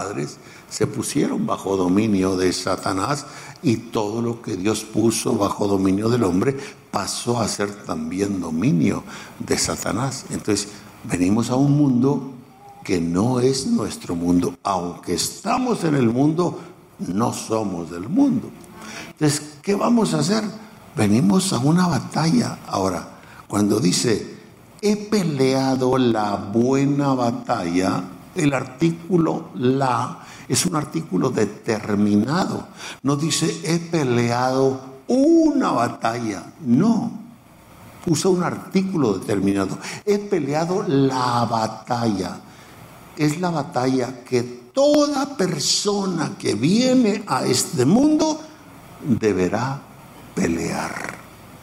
padres se pusieron bajo dominio de Satanás, y todo lo que Dios puso bajo dominio del hombre pasó a ser también dominio de Satanás. Entonces venimos a un mundo que no es nuestro mundo. Aunque estamos en el mundo, no somos del mundo. Entonces, ¿qué vamos a hacer? Venimos a una batalla. Ahora, cuando dice, he peleado la buena batalla, el artículo la es un artículo determinado. No dice, he peleado una batalla. No. Usa un artículo determinado. He peleado la batalla. Es la batalla que toda persona que viene a este mundo deberá pelear.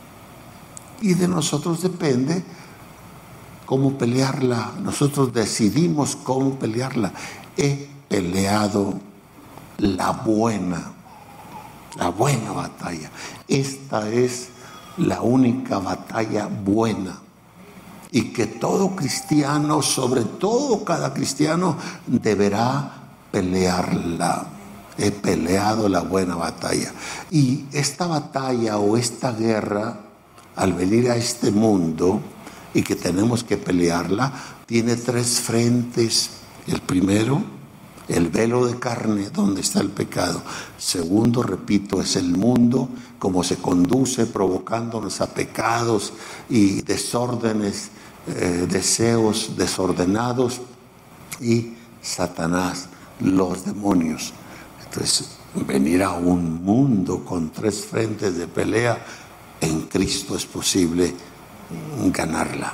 Y de nosotros depende cómo pelearla. Nosotros decidimos cómo pelearla. He peleado la buena batalla. Esta es la única batalla buena, y que todo cristiano, sobre todo cada cristiano, deberá pelearla. He peleado la buena batalla. Y esta batalla o esta guerra, al venir a este mundo, y que tenemos que pelearla, tiene 3 frentes. El primero, el velo de carne, donde está el pecado. Segundo, repito, es el mundo, cómo se conduce, provocándonos a pecados y desórdenes, deseos desordenados. Y Satanás, los demonios. Entonces, venir a un mundo con 3 frentes de pelea, en Cristo es posible ganarla.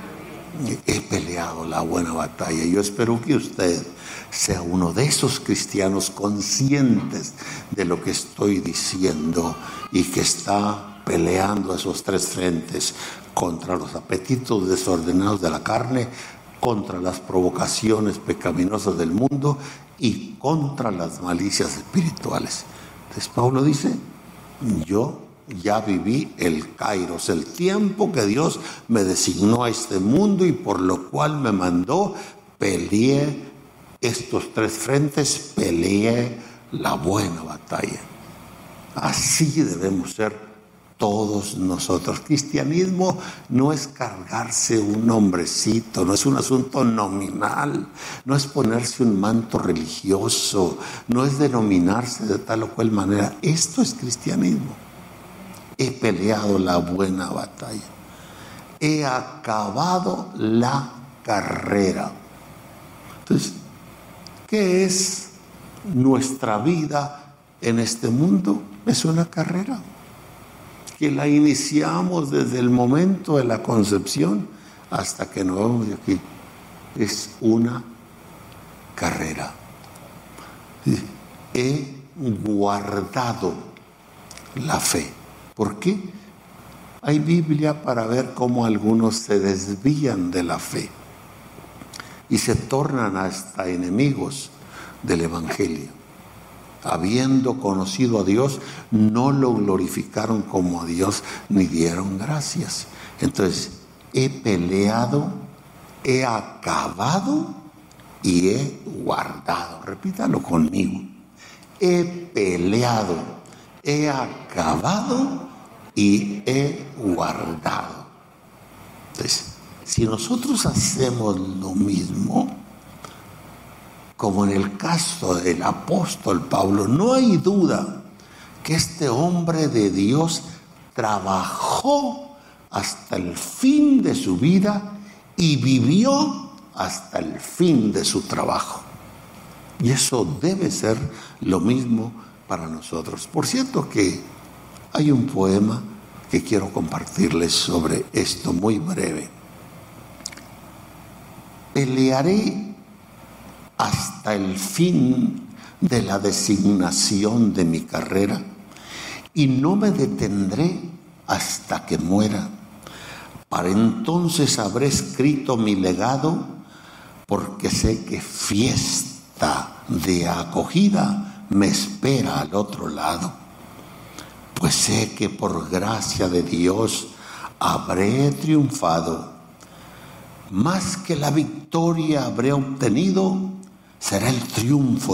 He peleado la buena batalla. Yo espero que usted sea uno de esos cristianos conscientes de lo que estoy diciendo, y que está peleando esos 3 frentes: contra los apetitos desordenados de la carne, contra las provocaciones pecaminosas del mundo y contra las malicias espirituales. Entonces Pablo dice, yo ya viví el kairos, el tiempo que Dios me designó a este mundo y por lo cual me mandó. Peleé estos 3 frentes, peleé la buena batalla. Así debemos ser todos nosotros. Cristianismo no es cargarse un nombrecito, no es un asunto nominal, no es ponerse un manto religioso, no es denominarse de tal o cual manera. Esto es cristianismo. He peleado la buena batalla. He acabado la carrera. Entonces, ¿qué es nuestra vida en este mundo? Es una carrera que la iniciamos desde el momento de la concepción hasta que nos vamos de aquí. Es una carrera. He guardado la fe. ¿Por qué? Hay Biblia para ver cómo algunos se desvían de la fe y se tornan hasta enemigos del Evangelio. Habiendo conocido a Dios, no lo glorificaron como a Dios, ni dieron gracias. Entonces, he peleado, he acabado y he guardado. Repítalo conmigo. He peleado, he acabado y he guardado. Entonces, si nosotros hacemos lo mismo, como en el caso del apóstol Pablo, no hay duda que este hombre de Dios trabajó hasta el fin de su vida y vivió hasta el fin de su trabajo. Y eso debe ser lo mismo para nosotros. Por cierto que hay un poema que quiero compartirles sobre esto muy breve. Pelearé hasta el fin de la designación de mi carrera y no me detendré hasta que muera. Para entonces habré escrito mi legado, porque sé que fiesta de acogida me espera al otro lado. Pues sé que por gracia de Dios habré triunfado. Más que la victoria habré obtenido, será el triunfo